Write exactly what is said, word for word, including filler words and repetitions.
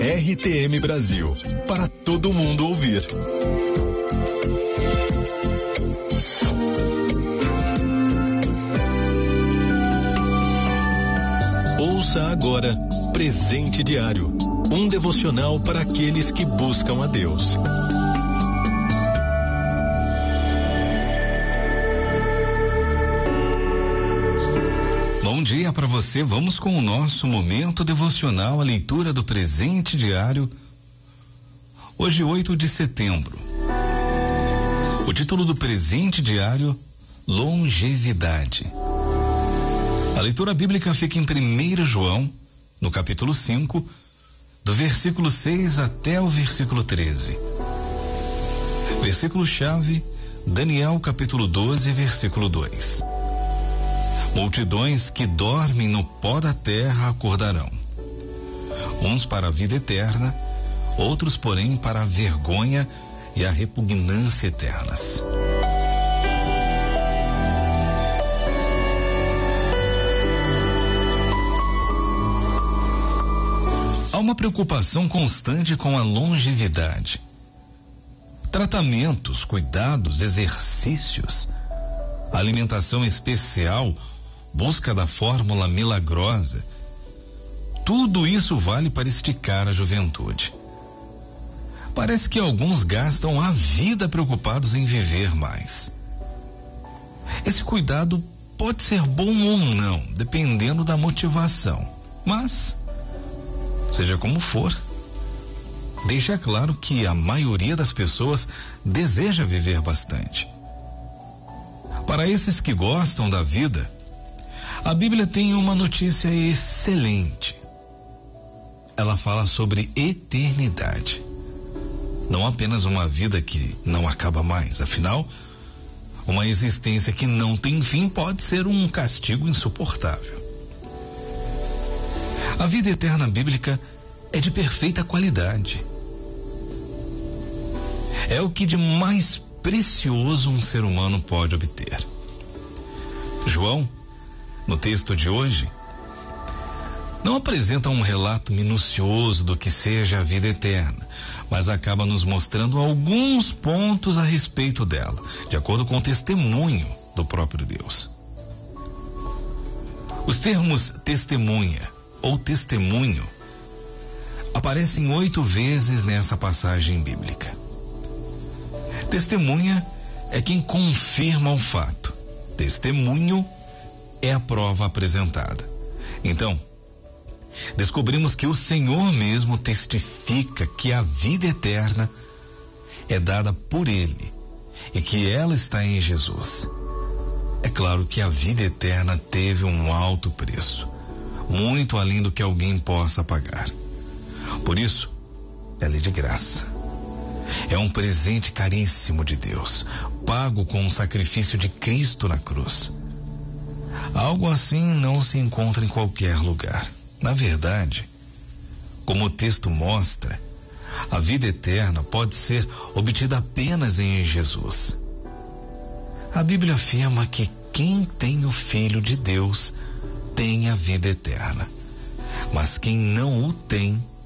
R T M Brasil, para todo mundo ouvir. Ouça agora Presente Diário, um devocional para aqueles que buscam a Deus. Bom dia para você. Vamos com o nosso momento devocional, a leitura do Presente Diário. Hoje, oito de setembro. O título do Presente Diário: Longevidade. A leitura bíblica fica em primeiro João, no capítulo cinco, do versículo seis até o versículo treze. Versículo-chave, Daniel, capítulo doze, versículo dois. Multidões que dormem no pó da terra acordarão, uns para a vida eterna, outros, porém, para a vergonha e a repugnância eternas. Há uma preocupação constante com a longevidade. Tratamentos, cuidados, exercícios, alimentação especial, busca da fórmula milagrosa, tudo isso vale para esticar a juventude. Parece que alguns gastam a vida preocupados em viver mais. Esse cuidado pode ser bom ou não, dependendo da motivação, mas, seja como for, deixa claro que a maioria das pessoas deseja viver bastante. Para esses que gostam da vida, a Bíblia tem uma notícia excelente. Ela fala sobre eternidade. Não apenas uma vida que não acaba mais. Afinal, uma existência que não tem fim pode ser um castigo insuportável. A vida eterna bíblica é de perfeita qualidade. É o que de mais precioso um ser humano pode obter. João, no texto de hoje, não apresenta um relato minucioso do que seja a vida eterna, mas acaba nos mostrando alguns pontos a respeito dela, de acordo com o testemunho do próprio Deus. Os termos testemunha ou testemunho aparecem oito vezes nessa passagem bíblica. Testemunha é quem confirma o fato. Testemunho é a prova apresentada. Então, descobrimos que o Senhor mesmo testifica que a vida eterna é dada por Ele e que ela está em Jesus. É claro que a vida eterna teve um alto preço, muito além do que alguém possa pagar. Por isso, ela é de graça. É um presente caríssimo de Deus, pago com o sacrifício de Cristo na cruz. Algo assim não se encontra em qualquer lugar. Na verdade, como o texto mostra, a vida eterna pode ser obtida apenas em Jesus. A Bíblia afirma que quem tem o Filho de Deus tem a vida eterna, mas quem não o tem